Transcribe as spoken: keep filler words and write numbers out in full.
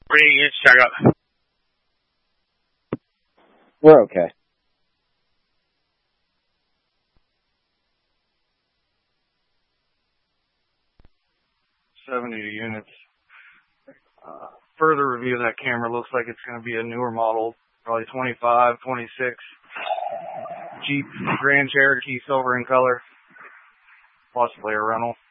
Ready to get stuck up. We're okay. seventy units. Uh, further review of that camera looks like it's going to be a newer model, probably twenty-five, twenty-six. Jeep Grand Cherokee, silver in color, possibly a rental.